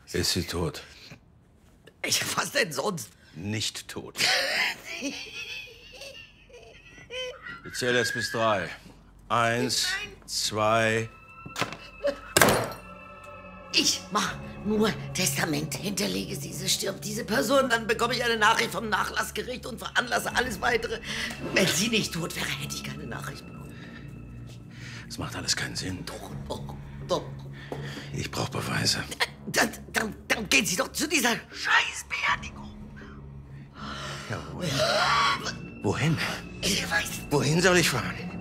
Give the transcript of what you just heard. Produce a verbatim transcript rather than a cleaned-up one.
Ist sie tot? Ich, was denn sonst? Nicht tot. Ich zähle jetzt bis drei. Eins, zwei... Ich mach nur Testament, hinterlege sie, sie stirbt diese Person, dann bekomme ich eine Nachricht vom Nachlassgericht und veranlasse alles Weitere. Wenn sie nicht tot wäre, hätte ich keine Nachricht bekommen. Das macht alles keinen Sinn. Doch, doch, doch. Ich brauche Beweise. Dann, dann, dann gehen Sie doch zu dieser Scheißbeerdigung. Ja, wohin? Wohin? Ich weiß. Wohin soll ich fahren?